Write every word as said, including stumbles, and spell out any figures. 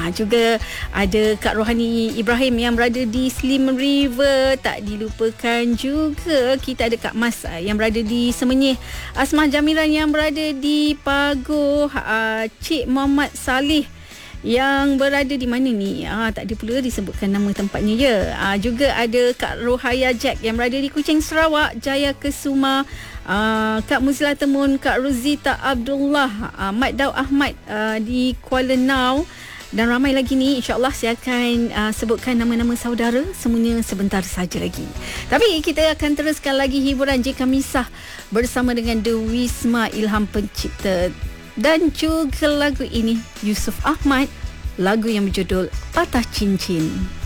Ha, juga ada Kak Rohani Ibrahim yang berada di Slim River. Tak dilupakan juga kita ada Kak Mas uh, yang berada di Semenyih. Asmah Jamilan yang berada di Paguh. Uh, Cik Muhammad Salih yang berada di mana ni? Ah, tak ada pula disebutkan nama tempatnya ya. Ah, juga ada Kak Rohaya Jack yang berada di Kuching, Sarawak, Jaya Kesuma. Ah, Kak Muzila Temun, Kak Ruzita Abdullah, ah, Mat Daud Ahmad ah, di Kuala Nau. Dan ramai lagi ni, insyaAllah saya akan uh, sebutkan nama-nama saudara semuanya sebentar saja lagi. Tapi kita akan teruskan lagi hiburan Jika Misah bersama dengan The Wisma Ilham Pencipta. Dan juga lagu ini Yusuf Ahmad, lagu yang berjudul Patah Cincin.